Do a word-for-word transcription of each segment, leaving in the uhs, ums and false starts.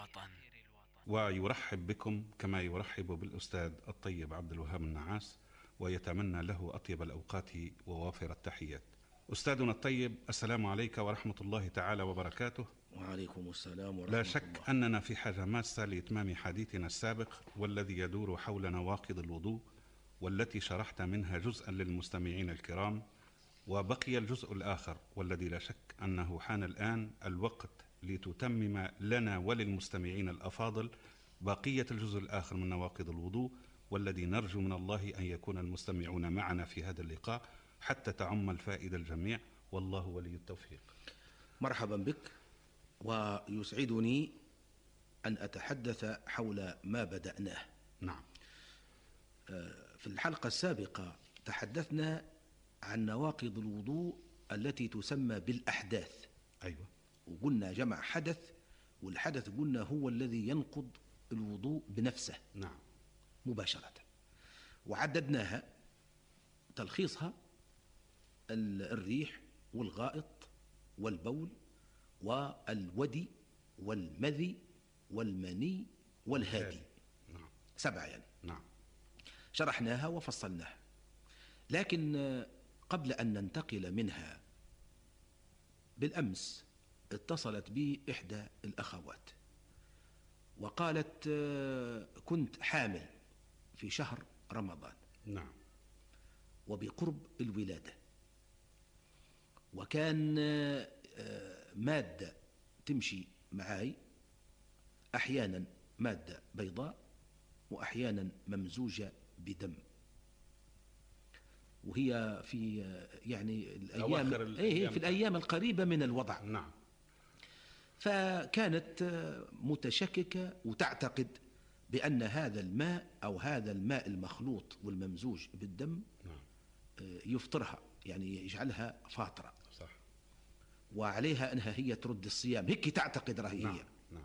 ويرحب بكم كما يرحب بالأستاذ الطيب عبد الوهاب النعاس، ويتمنى له أطيب الأوقات ووافر التحيات. أستاذنا الطيب، السلام عليك ورحمة الله تعالى وبركاته. وعليكم السلام ورحمة الله. لا شك أننا في حاجة ماسة لإتمام حديثنا السابق والذي يدور حول نواقض الوضوء، والتي شرحت منها جزءا للمستمعين الكرام، وبقي الجزء الآخر والذي لا شك أنه حان الآن الوقت لتتمم لنا وللمستمعين الأفاضل بقية الجزء الآخر من نواقض الوضوء، والذي نرجو من الله أن يكون المستمعون معنا في هذا اللقاء حتى تعم الفائدة الجميع، والله ولي التوفيق. مرحبا بك، ويسعدني أن أتحدث حول ما بدأناه. نعم. في الحلقة السابقة تحدثنا عن نواقض الوضوء التي تسمى بالأحداث. أيوة. وقلنا جمع حدث، والحدث قلنا هو الذي ينقض الوضوء بنفسه. نعم. مباشرة. وعددناها، تلخيصها الريح والغائط والبول والودي والمذي والمني والهادي. نعم. سبعة يعني. نعم. شرحناها وفصلناها، لكن قبل أن ننتقل منها، بالأمس اتصلت بي إحدى الأخوات وقالت كنت حامل في شهر رمضان. نعم. وبقرب الولادة، وكان مادة تمشي معي، أحيانا مادة بيضاء وأحيانا ممزوجة بدم، وهي في يعني الأيام, إيه في الأيام القريبة من الوضع. نعم. فكانت متشككة وتعتقد بأن هذا الماء أو هذا الماء المخلوط والممزوج بالدم نعم. يفطرها، يعني يجعلها فاطرة. صح. وعليها أنها هي ترد الصيام، هيك تعتقد رأي نعم. هي. نعم.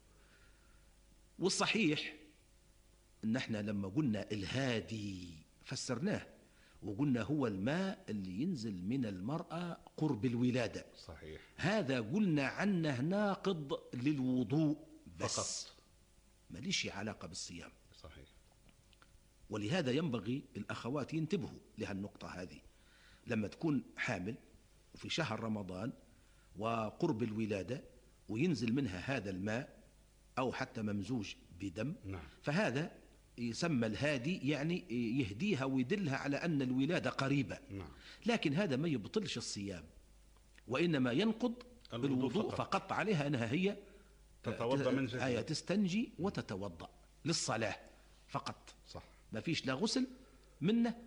والصحيح أن احنا لما قلنا الهادي فسرناه وقلنا هو الماء اللي ينزل من المرأة قرب الولادة. صحيح. هذا قلنا عنه ناقض للوضوء بس فقط، ماليش علاقة بالصيام. صحيح. ولهذا ينبغي الأخوات ينتبهوا لهالنقطة هذه، لما تكون حامل وفي شهر رمضان وقرب الولادة وينزل منها هذا الماء أو حتى ممزوج بدم. نعم. فهذا يسمى الهادي، يعني يهديها ويدلها على أن الولادة قريبة. نعم. لكن هذا ما يبطلش الصيام، وإنما ينقض الوضوء فقط. فقط عليها أنها هي تتوضأ من جديد، آية تستنجي وتتوضأ للصلاة فقط. صح. ما فيش لا غسل منه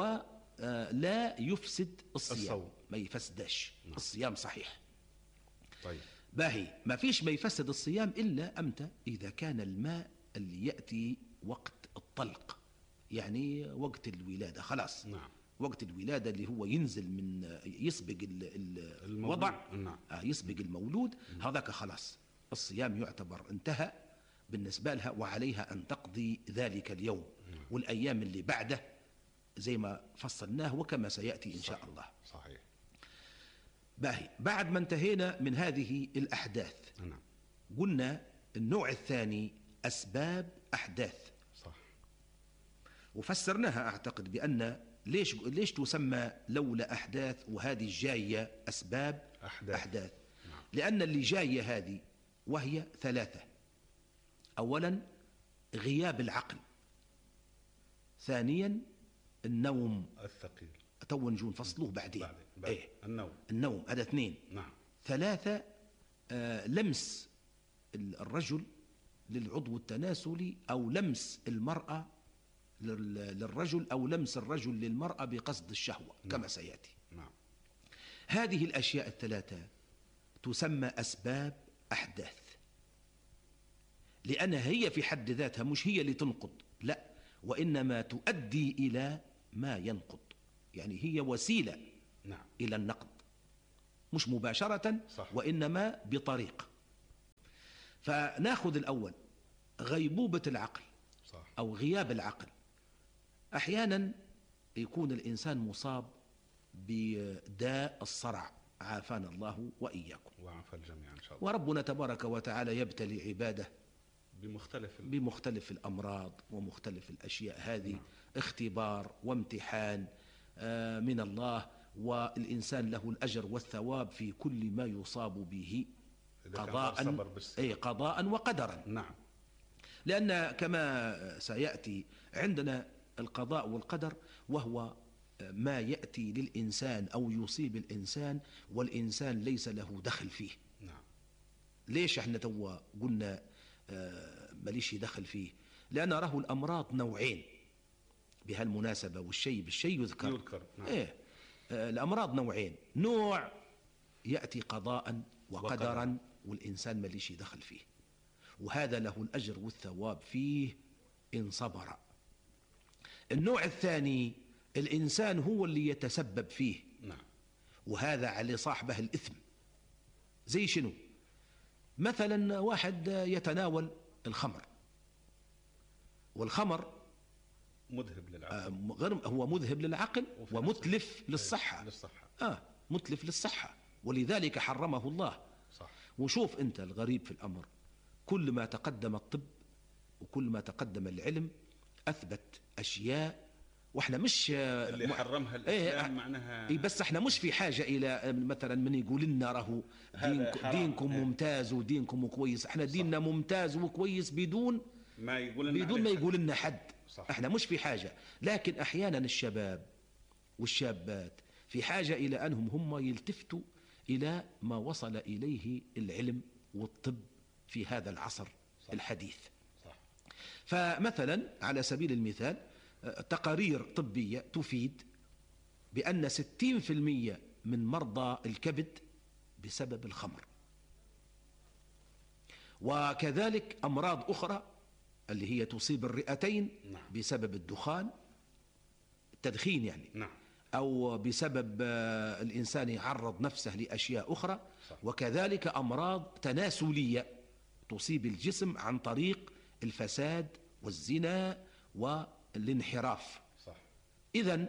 ولا يفسد الصيام. الصوم ما يفسدش. نعم. الصيام صحيح. طيب. باهي، ما فيش ما يفسد الصيام إلا أمتى؟ إذا كان الماء اللي يأتي وقت الطلق، يعني وقت الولادة خلاص. نعم. وقت الولادة اللي هو ينزل من يسبق الوضع. نعم. يسبق المولود. هذاك خلاص الصيام يعتبر انتهى بالنسبة لها، وعليها أن تقضي ذلك اليوم. نعم. والأيام اللي بعده زي ما فصلناه وكما سيأتي إن شاء صحيح. الله. صحيح. باهي، بعد ما انتهينا من هذه الأحداث. نعم. قلنا النوع الثاني أسباب أحداث. صح. وفسرناها أعتقد بأن ليش ليش تسمى لولا أحداث وهذه الجاية أسباب أحداث, أحداث. نعم. لأن اللي جاية هذه وهي ثلاثة. أولا غياب العقل، ثانيا النوم الثقيل، تو نجو نفصلوه بعدين. بعد. بعد. إيه؟ النوم. النوم هذا اثنين. نعم. ثلاثة آه لمس الرجل للعضو التناسلي، أو لمس المرأة للرجل، أو لمس الرجل للمرأة بقصد الشهوة. نعم. كما سيأتي. نعم. هذه الأشياء الثلاثة تسمى أسباب أحداث، لأنها هي في حد ذاتها مش هي اللي تنقض، لا، وإنما تؤدي إلى ما ينقض، يعني هي وسيلة. نعم. إلى النقض، مش مباشرة. صح. وإنما بطريق. فناخذ الأول غيبوبة العقل. صح. أو غياب العقل. أحيانا يكون الإنسان مصاب بداء الصرع، عافانا الله وإياكم وعافى الجميع إن شاء الله. وربنا تبارك وتعالى يبتلي عباده بمختلف ال... بمختلف الأمراض ومختلف الأشياء هذه. نعم. اختبار وامتحان من الله، والإنسان له الأجر والثواب في كل ما يصاب به قضاء أي قضاء وقدرا. نعم. لأن كما سيأتي عندنا القضاء والقدر وهو ما يأتي للإنسان أو يصيب الإنسان والإنسان ليس له دخل فيه. نعم. ليش احنا توا قلنا ماليش دخل فيه؟ لأن راه الأمراض نوعين بهالمناسبة، والشيء بالشيء يذكر, يذكر. نعم. إيه الأمراض نوعين، نوع يأتي قضاء وقدرا وقدر. والإنسان ماليش دخل فيه، وهذا له الأجر والثواب فيه إن صبر. النوع الثاني الإنسان هو اللي يتسبب فيه. نعم. وهذا على صاحبه الإثم. زي شنو؟ مثلا واحد يتناول الخمر، والخمر مذهب للعقل. آه هو مذهب للعقل ومتلف للصحة. للصحة. آه متلف للصحة، ولذلك حرمه الله. صح. وشوف أنت الغريب في الأمر، كل ما تقدم الطب وكل ما تقدم العلم أثبت أشياء، وإحنا مش اللي م... حرمها الإسلام. إيه معناها إيه، بس إحنا مش في حاجة إلى مثلا من يقول لنا راهو دينك دينكم إيه؟ ممتاز ودينكم كويس. إحنا ديننا صح. ممتاز وكويس بدون ما يقول لنا بدون ما يقول لنا حد. صح. إحنا مش في حاجة، لكن أحيانا الشباب والشابات في حاجة إلى أنهم هم يلتفتوا إلى ما وصل إليه العلم والطب في هذا العصر صح. الحديث. صح. فمثلا على سبيل المثال تقارير طبية تفيد بأن ستين في المئة من مرضى الكبد بسبب الخمر، وكذلك أمراض أخرى اللي هي تصيب الرئتين نعم. بسبب الدخان، التدخين يعني. نعم. أو بسبب الإنسان يعرض نفسه لأشياء أخرى صح. وكذلك أمراض تناسلية تصيب الجسم عن طريق الفساد والزنا والانحراف. صح. إذن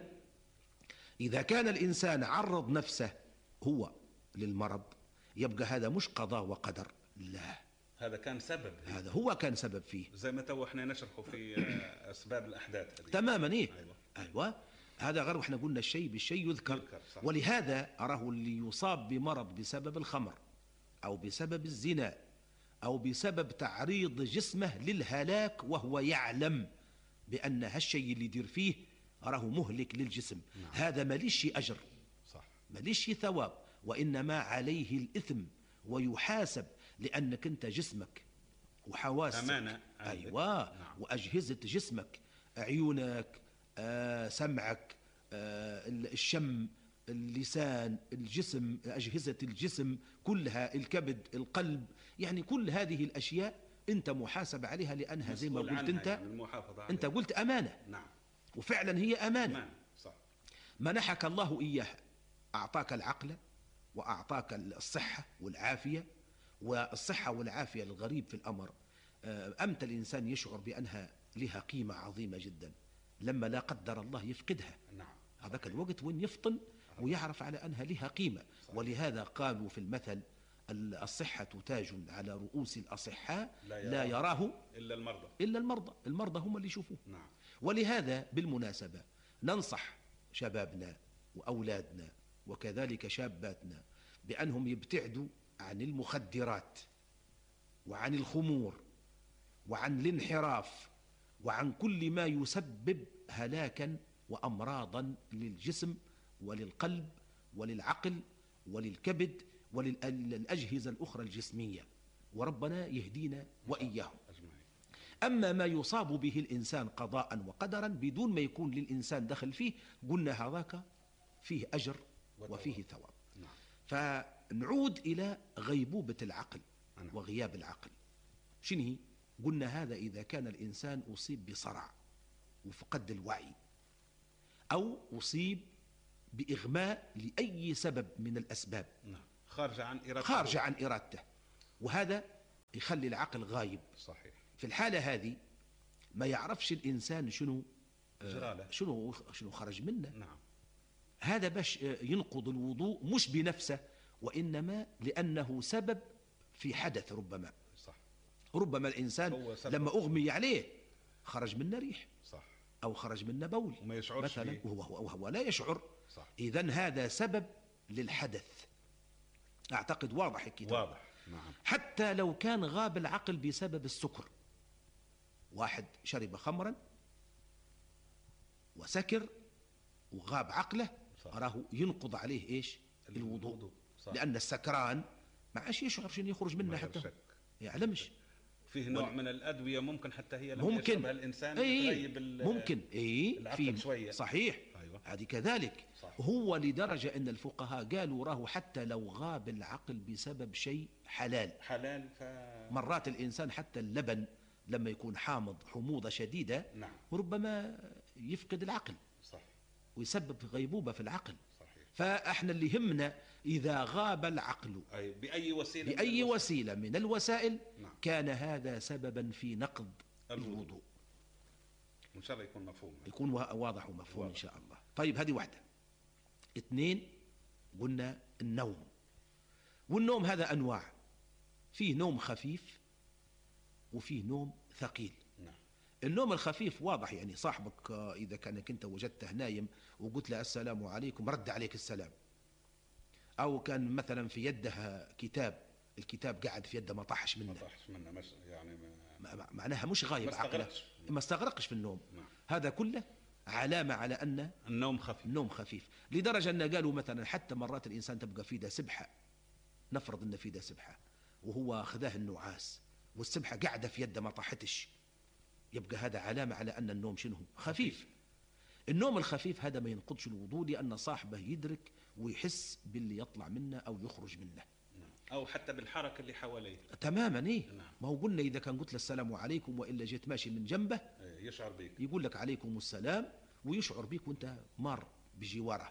إذا كان الإنسان عرض نفسه هو للمرض يبقى هذا مش قضاء وقدر، لا، هذا كان سبب. هذا هو كان سبب فيه، زي ما تو احنا نشرحه في أسباب الأحداث هذه. تماما. إيه؟ أيوة. أيوة. هذا غير، وإحنا قلنا الشيء بالشيء يذكر, يذكر ولهذا أراه اللي يصاب بمرض بسبب الخمر أو بسبب الزنا أو بسبب تعريض جسمه للهلاك وهو يعلم بأن هالشيء اللي يدير فيه أراه مهلك للجسم. نعم. هذا ماليش أجر صح. ماليش ثواب، وإنما عليه الإثم ويحاسب، لأنك أنت جسمك وحواسك أمانة. أيوة. نعم. وأجهزة جسمك، عيونك، آه، سمعك، آه، الشم، اللسان، الجسم، أجهزة الجسم كلها، الكبد، القلب، يعني كل هذه الأشياء أنت محاسب عليها، لأنها زي ما قلت أنت يعني أنت قلت أمانة. نعم. وفعلا هي أمانة. نعم. صح. منحك الله إياها، أعطاك العقل وأعطاك الصحة والعافية. والصحة والعافية الغريب في الأمر، أمتى الإنسان يشعر بأنها لها قيمة عظيمة جدا؟ لما لا قدر الله يفقدها. نعم. هذاك الوقت وين يفطن ويعرف على أنها لها قيمة. صحيح. ولهذا قالوا في المثل الصحة تاج على رؤوس الأصحاء لا يراه, لا يراه إلا المرضى. إلا المرضى المرضى هم اللي يشوفوه. نعم. ولهذا بالمناسبة ننصح شبابنا وأولادنا وكذلك شاباتنا بأنهم يبتعدوا عن المخدرات وعن الخمور وعن الانحراف وعن كل ما يسبب هلاكا وأمراضا للجسم وللقلب وللعقل وللكبد وللأجهزة الأخرى الجسمية، وربنا يهدينا وإياهم. أما ما يصاب به الإنسان قضاء وقدرا بدون ما يكون للإنسان دخل فيه، قلنا هذاك فيه أجر وفيه ثواب. فنعود إلى غيبوبة العقل وغياب العقل. شنو؟ قلنا هذا إذا كان الإنسان أصيب بصرع وفقد الوعي، أو أصيب بإغماء لأي سبب من الأسباب خارج عن إرادته خارج عن إرادته، وهذا يخلي العقل غايب. صحيح. في الحالة هذه ما يعرفش الإنسان شنو جراله. شنو شنو خرج منه. نعم. هذا باش ينقض الوضوء مش بنفسه، وإنما لأنه سبب في حدث ربما. صح. ربما الإنسان لما أغمي عليه خرج منه ريح، صح، أو خرج منه بول وما يشعرش مثلا، وهو, وهو لا يشعر. إذن هذا سبب للحدث. أعتقد واضح الكتاب. واضح. نعم. حتى لو كان غاب العقل بسبب السكر، واحد شرب خمرا وسكر وغاب عقله، راه ينقض عليه إيش؟ الوضوء. لأن السكران ما عادش يشعر شنو يخرج منه، حتى يعلمش. فيه نوع من الأدوية ممكن حتى هي لما ممكن يشربها الإنسان ايه تغيب ممكن ايه العقل شوية. صحيح. أيوة. هذه كذلك. صح. هو لدرجة أن الفقهاء قالوا راه حتى لو غاب العقل بسبب شيء حلال حلال ف... مرات الإنسان حتى اللبن لما يكون حامض حموضة شديدة، نعم، ربما يفقد العقل. صح. ويسبب غيبوبة في العقل. صحيح. فاحنا اللي يهمنا إذا غاب العقل أي بأي وسيلة بأي من وسيلة من الوسائل، نعم، كان هذا سببا في نقض الوضوء. إن شاء الله يكون مفهوم، يكون واضح ومفهوم إن شاء الله. طيب هذه واحدة. اثنين، قلنا النوم. والنوم هذا أنواع، فيه نوم خفيف وفيه نوم ثقيل. نعم. النوم الخفيف واضح، يعني صاحبك إذا كانك أنت وجدته نايم وقلت له السلام عليكم رد عليك السلام، أو كان مثلا في يده كتاب، الكتاب قاعد في يده ما طاحش منه، ما طاحش منه مش يعني ما معناها مش غايب ما عقله، ما استغرقش في النوم. نعم. هذا كله علامة على أن النوم خفيف. النوم خفيف، لدرجة أن قالوا مثلا حتى مرات الإنسان تبقى في ده سبحة، نفرض أن في ده سبحة وهو خذاه النعاس والسبحة قاعدة في يده ما طاحتش، يبقى هذا علامة على أن النوم شنو؟ خفيف. النوم الخفيف هذا ما ينقضش الوضوء، لأن صاحبه يدرك ويحس باللي يطلع منه أو يخرج منه، أو حتى بالحركة اللي حواليه تماما. إيه؟ نعم. ما هو قلنا إذا كان قلت له السلام عليكم وإلا جيت ماشي من جنبه يشعر بك، يقول لك عليكم السلام ويشعر بك وانت مار بجواره،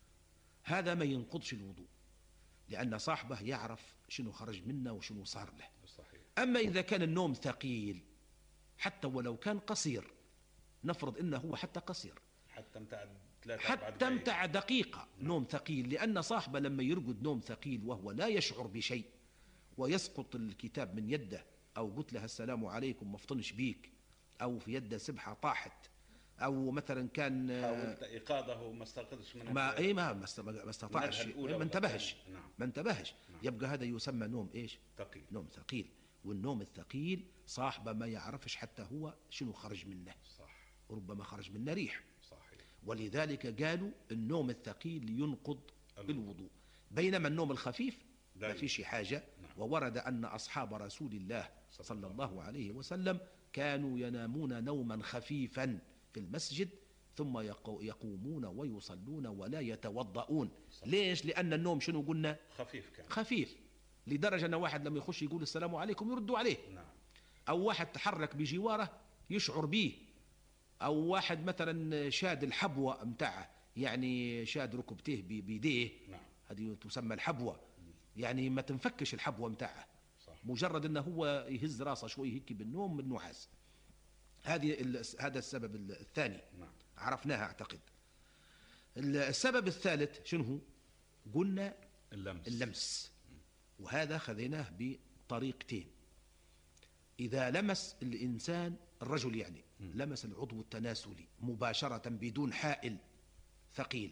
هذا ما ينقضش الوضوء، لأن صاحبه يعرف شنو خرج منه وشنو صار له. صحيح. أما إذا كان النوم ثقيل حتى ولو كان قصير، نفرض إنه هو حتى قصير، حتى امتع ثلاثة حتى امتع دقيقة، نوم ثقيل، لأن صاحبه لما يرقد نوم ثقيل وهو لا يشعر بشيء ويسقط الكتاب من يده، أو قلت له السلام عليكم ما فطنش بيك، أو في يده سبحة طاحت، أو مثلا كان حاولت إيقاظه ما استيقظش من ما إيه ما ما استطاعش، ما انتبهش. نعم. ما انتبهش. نعم. يبقى هذا يسمى نوم إيش؟ ثقيل. نوم ثقيل. والنوم الثقيل صاحبه ما يعرفش حتى هو شنو خرج منه. صح. ربما خرج منه ريح. صحيح. ولذلك قالوا النوم الثقيل ينقض الوضوء، بينما النوم الخفيف ما فيش حاجة. نعم. وورد أن أصحاب رسول الله صلى الله عليه وسلم كانوا ينامون نوما خفيفا في المسجد ثم يقومون ويصلون ولا يتوضؤون. ليش؟ لأن النوم شنو قلنا؟ خفيف كان. خفيف، لدرجة أن واحد لما يخش يقول السلام عليكم يردوا عليه. نعم. أو واحد تحرك بجواره يشعر به، أو واحد مثلا شاد الحبوة متاعه، يعني شاد ركبته بيديه. نعم. هذه تسمى الحبوة. يعني ما تنفكش الحبوة متاعه، مجرد أنه هو يهز راسه شوي هيك بالنوم من نعاس. هذه هذا السبب الثاني. نعم. عرفناها أعتقد. السبب الثالث شنو هو؟ قلنا اللمس. اللمس، وهذا خذيناه بطريقتين. إذا لمس الإنسان الرجل يعني م. لمس العضو التناسلي مباشرة بدون حائل ثقيل،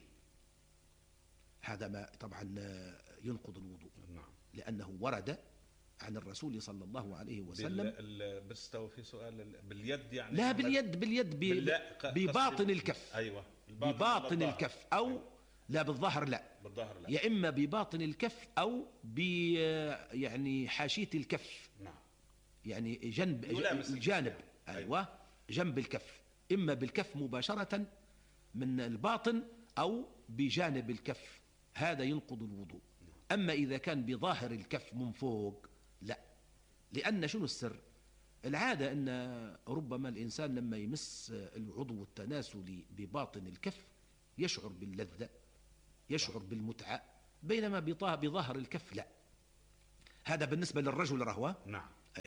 هذا ما طبعا ينقض الوضوء. نعم. لأنه ورد عن الرسول صلى الله عليه وسلم. بس تو في سؤال باليد يعني؟ لا باليد، باليد بباطن الكف. أيوة. بباطن الكف أو أيوة. لا بالظهر لا. بالظهر لا. يا إما بباطن الكف أو ب يعني حاشية الكف. نعم. يعني جنب الجانب. أيوة. أيوة جنب الكف، إما بالكف مباشرة من الباطن أو بجانب الكف، هذا ينقض الوضوء. أما إذا كان بظاهر الكف من فوق لا، لأن شنو السر؟ العادة أن ربما الإنسان لما يمس العضو التناسلي بباطن الكف يشعر باللذة، يشعر بالمتعة، بينما بظاهر الكف لا. هذا بالنسبة للرجل رهوة. نعم.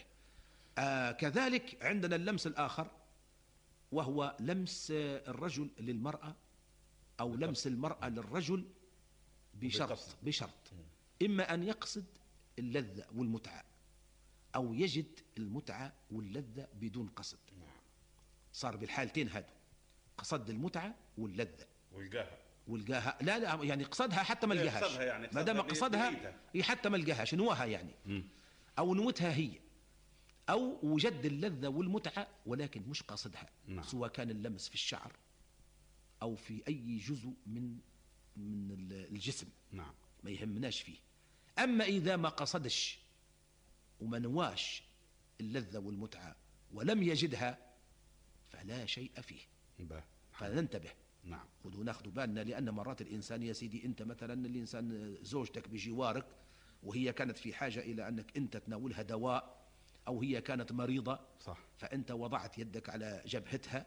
آه كذلك عندنا اللمس الآخر، وهو لمس الرجل للمرأة أو بالضبط. لمس المرأة للرجل بشرط بشرط إما أن يقصد اللذة والمتعة، أو يجد المتعة واللذة بدون قصد. صار بالحالتين هادو، قصد المتعة واللذة والقاها والقاها لا لا يعني قصدها حتى ما لقاهاش، يعني ما دام قصدها هي حتى ما لقاهاش نواها يعني م. أو نوتها هي، أو وجد اللذة والمتعة ولكن مش قاصدها. نعم. سواء كان اللمس في الشعر أو في أي جزء من من الجسم. نعم. ما يهمناش فيه. أما إذا ما قصدش وما نواش اللذة والمتعة ولم يجدها فلا شيء فيه. با. فننتبه. نعم. خذوا ناخذ بالنا، لأن مرات الإنسان يا سيدي أنت مثلا الإنسان زوجتك بجوارك وهي كانت في حاجة إلى أنك أنت تناولها دواء أو هي كانت مريضة. صح. فأنت وضعت يدك على جبهتها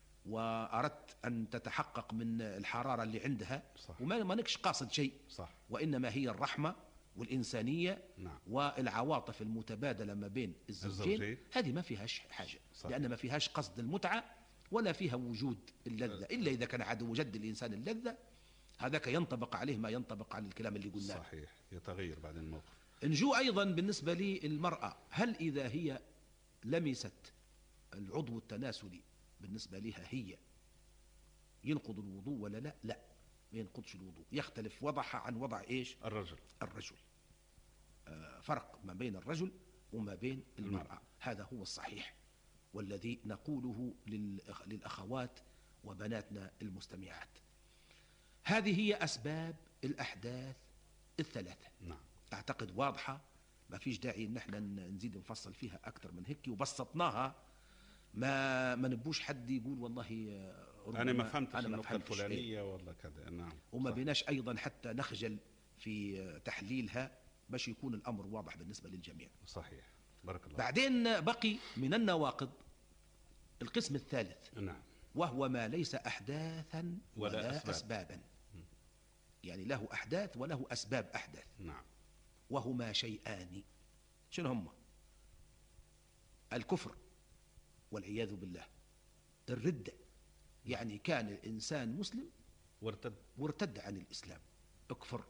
وأردت أن تتحقق من الحرارة اللي عندها. صح. وما مانكش قاصد شيء. صح. وإنما هي الرحمة والإنسانية. نعم. والعواطف المتبادلة ما بين الزوجين، هذه ما فيهاش حاجة. صح. لأن ما فيهاش قصد المتعة ولا فيها وجود اللذة، إلا إذا كان عاد وجد الإنسان اللذة هذاك ينطبق عليه ما ينطبق على الكلام اللي قلناه. صحيح، يتغير بعد الموقف. نجو أيضا بالنسبة للمرأة، هل إذا هي لمست العضو التناسلي بالنسبة لها هي ينقض الوضوء ولا لا؟ لا، ما ينقضش الوضوء. يختلف وضعها عن وضع إيش؟ الرجل. الرجل. آه فرق ما بين الرجل وما بين المرأة. المرأة. هذا هو الصحيح والذي نقوله للأخوات وبناتنا المستمعات. هذه هي أسباب الأحداث الثلاثة. نعم. أعتقد واضحة، ما فيش داعي ان احنا نزيد نفصل فيها أكثر من هيك، وبسطناها. ما ما نبوش حد يقول والله أنا ما فهمتش النقطة الفلانية ولا كذا. نعم. وما بيناش أيضا حتى نخجل في تحليلها باش يكون الأمر واضح بالنسبة للجميع. صحيح. بارك الله. بعدين بقي من النواقض القسم الثالث. نعم. وهو ما ليس أحداثا ولا, ولا أسباب. أسبابا. يعني له أحداث وله أسباب أحداث. نعم. وهما شيئان. شنو هما؟ الكفر والعياذ بالله، الردة، يعني كان الإنسان مسلم وارتد وارتد عن الإسلام، اكفر،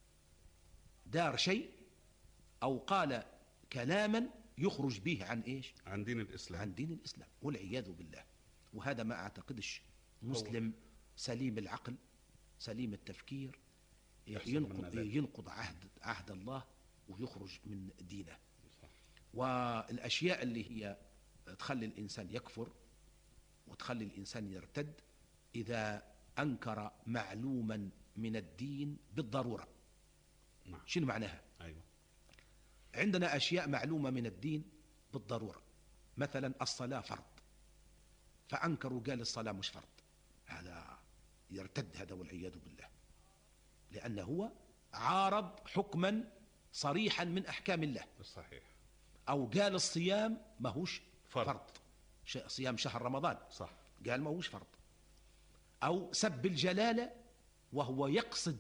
دار شيء أو قال كلاما يخرج به عن إيش؟ عن دين الإسلام. عن دين الإسلام والعياذ بالله. وهذا ما أعتقدش مسلم سليم العقل سليم التفكير ينقض, ينقض عهد, عهد الله ويخرج من دينه. والأشياء اللي هي تخلي الإنسان يكفر وتخلي الإنسان يرتد إذا أنكر معلوما من الدين بالضرورة. نعم. شنو معناها؟ أيوة. عندنا أشياء معلومة من الدين بالضرورة، مثلا الصلاة فرض، فأنكروا قال الصلاة مش فرض، هذا يرتد هذا والعياذ بالله، لأنه هو عارض حكما صريحا من أحكام الله. صحيح. أو قال الصيام ما هوش فرض, فرض. صيام شهر رمضان صح. قال ما هوش فرض. أو سب الجلالة وهو يقصد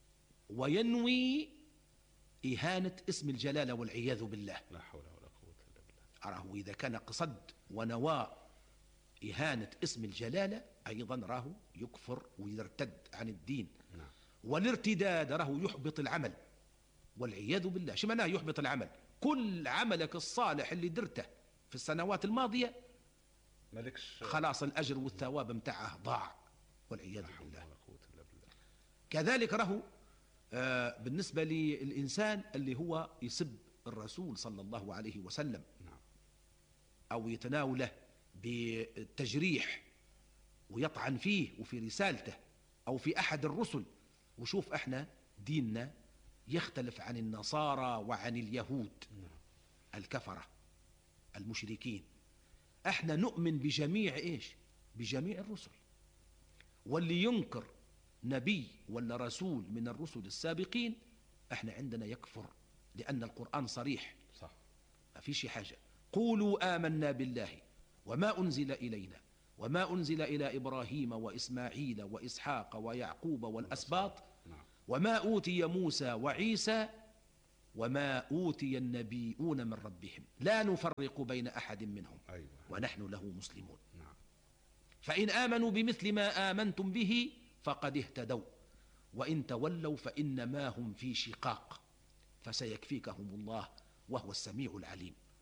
وينوي إهانة اسم الجلالة والعياذ بالله. لا حول ولا قوة إلا بالله. أراه إذا كان قصد ونوى إهانة اسم الجلالة أيضا راه يكفر ويرتد عن الدين. نعم. والارتداد راه يحبط العمل والعياذ بالله. شو معناه يحبط العمل؟ كل عملك الصالح اللي درته في السنوات الماضية مالكش خلاص الأجر والثواب متاعه ضاع والعياذ بالله. ولا قوة إلا بالله. كذلك راه آه بالنسبة للإنسان اللي هو يسب الرسول صلى الله عليه وسلم. نعم. أو يتناوله بالتجريح ويطعن فيه وفي رسالته أو في أحد الرسل. وشوف احنا ديننا يختلف عن النصارى وعن اليهود. نعم. الكفرة المشركين. احنا نؤمن بجميع ايش؟ بجميع الرسل. واللي ينكر نبي ولا رسول من الرسل السابقين احنا عندنا يكفر، لأن القرآن صريح. صح. ما فيش حاجة. قولوا آمنا بالله وما أنزل إلينا وما أنزل إلى إبراهيم وإسماعيل وإسحاق ويعقوب والأسباط. نعم. وما أوتي موسى وعيسى وما أوتي النبيون من ربهم لا نفرق بين أحد منهم. أيوة. ونحن له مسلمون. نعم. فإن آمنوا بمثل ما آمنتم به فقد اهتدوا وإن تولوا فإنما هم في شقاق فسيكفيكهم الله وهو السميع العليم.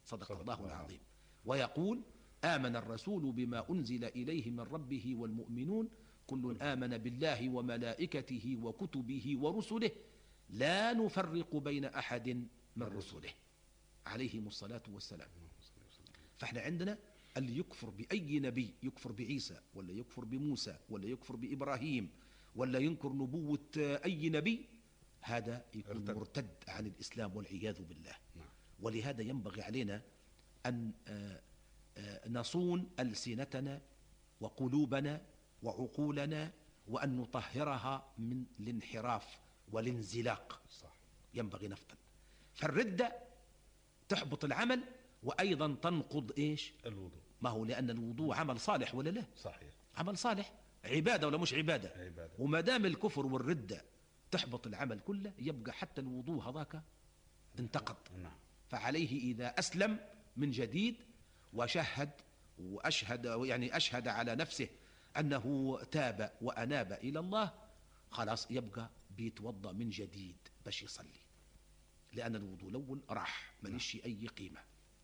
صدق, صدق الله الله العظيم. ويقول آمن الرسول بما أنزل إليه من ربه والمؤمنون كل آمن بالله وملائكته وكتبه ورسله لا نفرق بين أحد من رسله عليهم الصلاة والسلام. فاحنا عندنا اللي يكفر بأي نبي، يكفر بعيسى ولا يكفر بموسى ولا يكفر بإبراهيم ولا ينكر نبوة أي نبي، هذا يكون ارتد. مرتد عن الإسلام والعياذ بالله. ولهذا ينبغي علينا أن نصون ألسنتنا وقلوبنا وعقولنا وأن نطهرها من الانحراف والانزلاق. صح. ينبغي نفطن. فالردة تحبط العمل وأيضا تنقض إيش؟ الوضوء. ما هو لأن الوضوء عمل صالح ولا لا؟ صحيح. عمل صالح، عبادة ولا مش عبادة؟ عبادة. وما دام الكفر والردة تحبط العمل كله، يبقى حتى الوضوء هذاك انتقض. نعم. فعليه إذا أسلم من جديد وشهد وأشهد، يعني أشهد على نفسه أنه تاب وأناب إلى الله، خلاص يبقى بيتوضأ من جديد باش يصلي، لأن الوضوء الأول راح ماليش أي قيمة.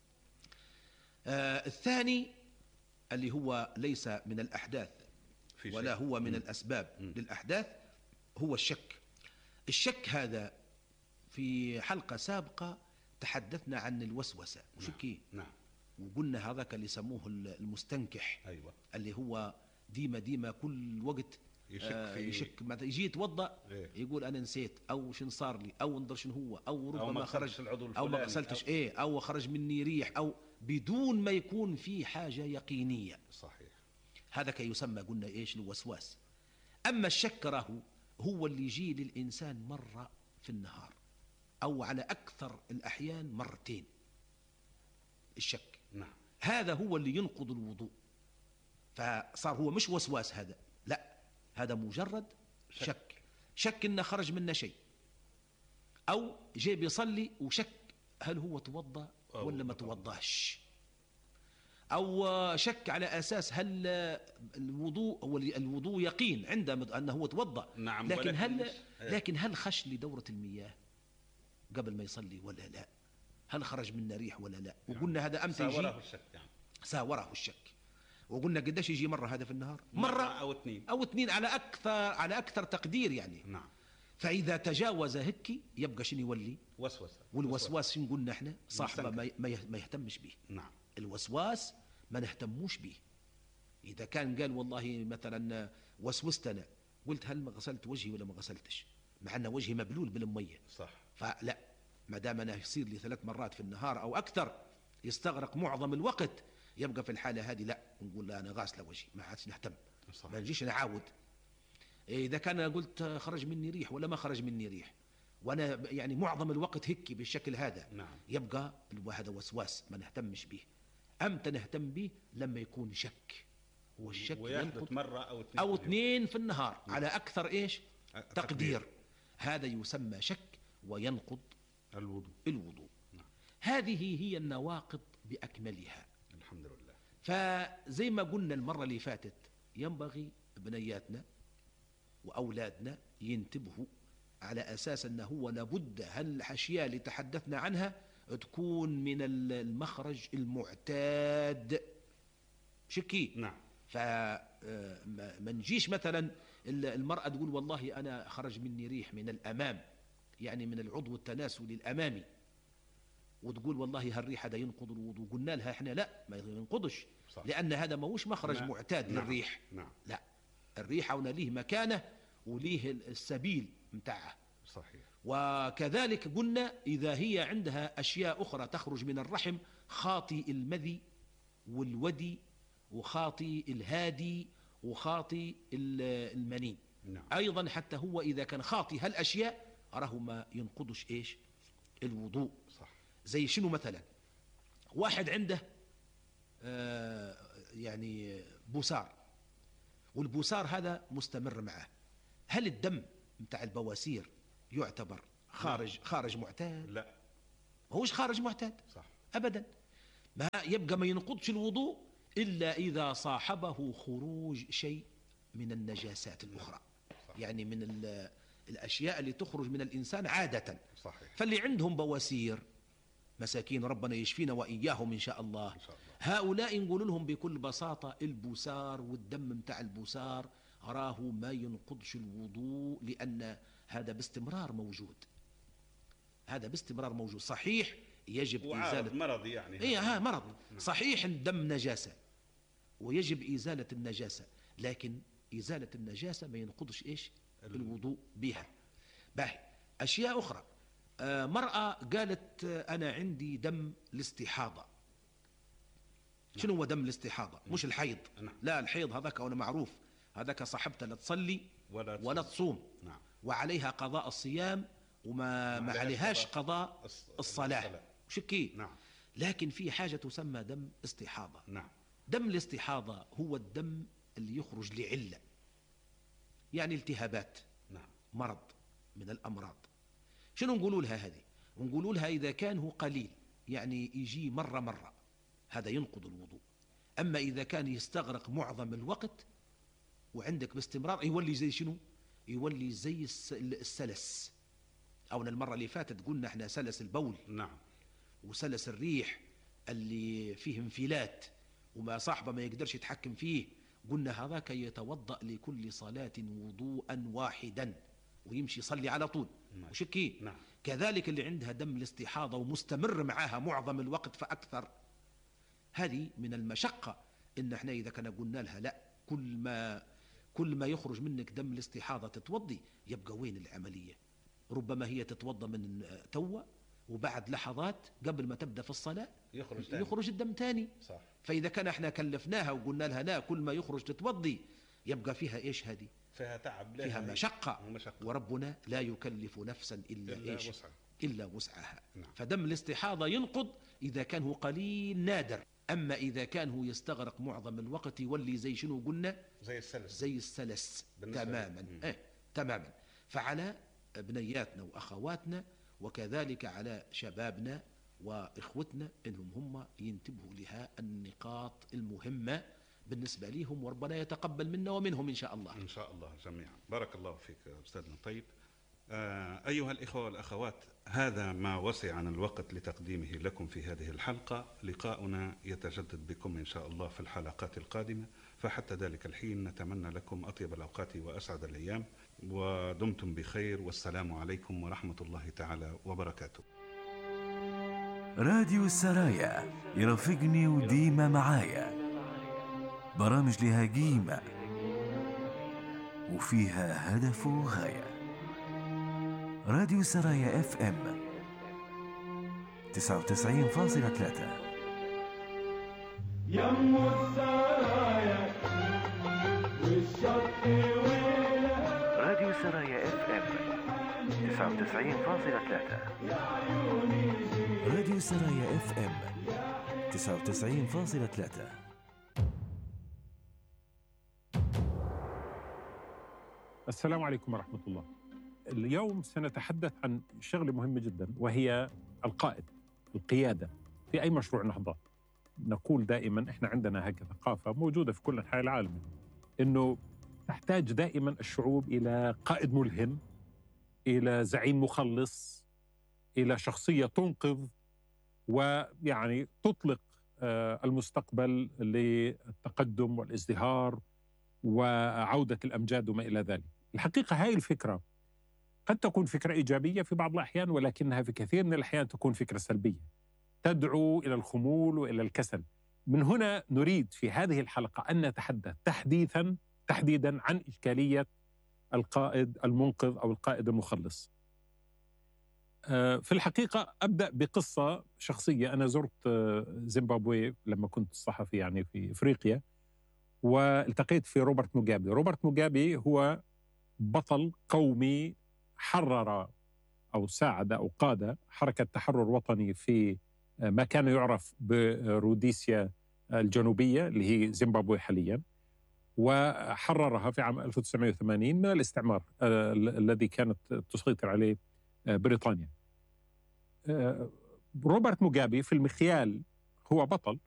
آه الثاني اللي هو ليس من الأحداث ولا هو من م. الأسباب م. للأحداث هو الشك. الشك هذا في حلقة سابقة تحدثنا عن الوسوسة وشكي. نعم. وقلنا هذاك اللي يسموه المستنكح. أيوة. اللي هو ديما ديما كل وقت يشك, آه يشك مثلا يجي يتوضأ إيه؟ يقول أنا نسيت أو شن صار لي أو ندر شن هو أو ربما أو ما خرج أو ما غسلتش أو إيه أو خرج مني ريح أو بدون ما يكون في حاجة يقينية. صحيح. هذا كي يسمى قلنا إيش؟ الوسواس. أما الشك راهو هو اللي يجي للإنسان مرة في النهار أو على أكثر الأحيان مرتين. الشك. نعم. هذا هو اللي ينقض الوضوء. فصار هو مش وسواس، هذا لا، هذا مجرد شك. شك, شك إنه خرج منه شيء، أو جاي بيصلي وشك هل هو توضأ ولا ما توضاش، أو شك على أساس هل الوضوء هو الوضوء يقين عنده أنه هو توضأ. نعم. لكن هل لكن هل خش لدورة المياه قبل ما يصلي ولا لا؟ هل خرج منه ريح ولا لا؟ وقلنا هذا أمتى يجي ساوره الشك. يعني ساوره الشك. وقلنا قداش يجي مرة هذا في النهار؟ مرة, مرة أو اثنين أو اثنين على أكثر على أكثر تقدير يعني. نعم. فإذا تجاوز هيك يبقى شنو يولي؟ وسوسة. والوسواس شنو قلنا احنا؟ صاحبه ما ما يهتمش به. نعم. الوسواس ما نهتموش به. إذا كان قال والله مثلا وسوست أنا، قلت هل ما غسلت وجهي ولا ما غسلتش، مع أن وجهي مبلول بالمية. صح. فلا، ما دام أنا يصير لي ثلاث مرات في النهار أو أكثر يستغرق معظم الوقت، يبقى في الحالة هذه لا، نقول لا أنا غاسلة وجهي، ما عادش نهتم. صح. ما نجيش نعاود. إذا كان قلت خرج مني ريح ولا ما خرج مني ريح وأنا يعني معظم الوقت هيك بالشكل هذا. نعم. يبقى هذا وسواس ما نهتمش به. أمتى نهتم به؟ لما يكون شك. والشك ينقض مرة أو اثنين, أو اثنين في النهار. نعم. على أكثر إيش؟ تقدير. تقدير. هذا يسمى شك وينقض الوضوء. الوضوء. نعم. هذه هي النواقض بأكملها. الحمد لله. فزي ما قلنا المرة اللي فاتت، ينبغي بنياتنا وأولادنا ينتبهوا على أساس أنه هو لابد هالأشياء اللي تحدثنا عنها تكون من المخرج المعتاد. شكي. نعم. فما نجيش مثلا المرأة تقول والله أنا خرج مني ريح من الأمام، يعني من العضو التناسلي الأمامي، وتقول والله هالريح هذا ينقض الوضوء. قلنا لها احنا لا، ما ينقضش. صح. لأن هذا ما هوش مخرج نعم. معتاد. نعم. للريح. نعم. لا، الريح هنا ليه مكانه وليه السبيل متاعه. صحيح. وكذلك قلنا إذا هي عندها أشياء أخرى تخرج من الرحم، خاطي المذي والودي وخاطي الهادي وخاطي المني. نعم. أيضا حتى هو إذا كان خاطي هالأشياء أراه ما ينقضش إيش؟ الوضوء. صح. زي شنو مثلا؟ واحد عنده آه يعني بوسار، والبوسار هذا مستمر معه، هل الدم متاع البواسير يعتبر خارج لا. خارج معتاد؟ لا، ما هوش خارج معتاد. صح. أبدا. ما يبقى ما ينقضش الوضوء إلا إذا صاحبه خروج شيء من النجاسات الأخرى. صح. يعني من الأشياء اللي تخرج من الإنسان عادة. صحيح. فاللي عندهم بواسير مساكين ربنا يشفينا وإياهم إن شاء الله. إن شاء الله. هؤلاء نقول لهم بكل بساطة البوسار والدم متاع البوسار راه ما ينقضش الوضوء، لأن هذا باستمرار موجود، هذا باستمرار موجود. صحيح يجب إزالة مرضي يعني إيه ها مرض. صحيح الدم نجاسة ويجب إزالة النجاسة، لكن إزالة النجاسة ما ينقضش إيش الوضوء بها. باهي أشياء أخرى، آه مرأة قالت آه أنا عندي دم الاستحاضة. شنو هو دم الاستحاضة؟ مش الحيض، لا الحيض هذاك أنا معروف، هذاك صاحبتها لا تصلي ولا, ولا تصوم. نعم. وعليها قضاء الصيام وما ما عليهاش قضاء الصلاة شكي. نعم. لكن في حاجة تسمى دم استحاضة. نعم. دم الاستحاضة هو الدم اللي يخرج لعلة، يعني التهابات. نعم. مرض من الأمراض. شنو نقولوا لها هذه؟ نقولوا لها إذا كان هو قليل يعني يجي مرة مرة هذا ينقض الوضوء، أما إذا كان يستغرق معظم الوقت وعندك باستمرار يولي زي شنو؟ يولي زي السلس، أو المرة اللي فاتت قلنا احنا سلس البول. نعم. وسلس الريح اللي فيه انفلات وما صاحبه ما يقدرش يتحكم فيه، قلنا هذاك يتوضأ لكل صلاة وضوءا واحدا ويمشي يصلي على طول. نعم. وشكي. نعم. كذلك اللي عندها دم الاستحاضة ومستمر معاها معظم الوقت فأكثر، هذه من المشقة إن احنا إذا كنا قلنا لها لا كل ما كل ما يخرج منك دم الاستحاضة تتوضي، يبقى وين العملية؟ ربما هي تتوضى من توة وبعد لحظات قبل ما تبدأ في الصلاة يخرج, تاني. يخرج الدم تاني. صح. فإذا كان احنا كلفناها وقلنا لها لا كل ما يخرج تتوضي، يبقى فيها إيش هذه؟ فيها تعب، فيها مشقة. ومشقة. وربنا لا يكلف نفسا إلا, إلا إيش وسعها. إلا وسعها. نعم. فدم الاستحاضة ينقض إذا كان هو قليل نادر، أما إذا كان هو يستغرق معظم الوقت يولي زي شنو قلنا؟ زي السلس. زي السلس تماما. إيه تماما. فعلى بنياتنا وأخواتنا وكذلك على شبابنا وإخوتنا إنهم هم ينتبهوا لها النقاط المهمة بالنسبة لهم، وربنا يتقبل منا ومنهم إن شاء الله. إن شاء الله جميعا. بارك الله فيك أستاذنا. طيب آه أيها الإخوة والأخوات، هذا ما وسعنا الوقت لتقديمه لكم في هذه الحلقة. لقاؤنا يتجدد بكم إن شاء الله في الحلقات القادمة، فحتى ذلك الحين نتمنى لكم أطيب الأوقات وأسعد الأيام، ودمتم بخير، والسلام عليكم ورحمة الله تعالى وبركاته. راديو السرايا يرافقني وديما معايا، برامج لها قيمة وفيها هدف وغاية. راديو السرايا اف ام تسعة وتسعين فاصلة ثلاثة. يم السرايا والشط ويلها. راديو السرايا اف ام تسعة وتسعين فاصلة ثلاثة. راديو السرايا اف ام تسعة وتسعين فاصلة ثلاثة. السلام عليكم ورحمة الله. اليوم سنتحدث عن شغلة مهمة جدا، وهي القائد، القيادة في أي مشروع نهضة. نقول دائما إحنا عندنا هكذا ثقافة موجودة في كل أنحاء العالم، إنه تحتاج دائما الشعوب إلى قائد ملهم، إلى زعيم مخلص، إلى شخصية تنقذ ويعني تطلق المستقبل للتقدم والازدهار وعودة الأمجاد وما إلى ذلك. الحقيقة هاي الفكرة قد تكون فكرة إيجابية في بعض الأحيان، ولكنها في كثير من الأحيان تكون فكرة سلبية تدعو إلى الخمول وإلى الكسل. من هنا نريد في هذه الحلقة أن نتحدث تحديثا تحديدا عن إشكالية القائد المنقذ أو القائد المخلص. في الحقيقة أبدأ بقصة شخصية. أنا زرت زيمبابوي لما كنت صحفي يعني في إفريقيا، والتقيت في روبرت موغابي. روبرت موغابي هو بطل قومي حرر أو ساعد أو قاد حركة تحرر وطني في ما كان يعرف بروديسيا الجنوبية اللي هي زيمبابوي حاليا، وحررها في عام ألف وتسعمائة وثمانين من الاستعمار الذي كانت تسيطر عليه بريطانيا. روبرت موغابي في المخيال هو بطل،